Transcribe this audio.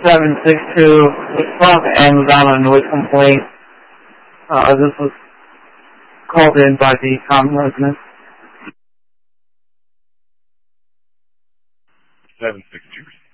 762 from Amazon with complaint. This was called in by the common resident. 762.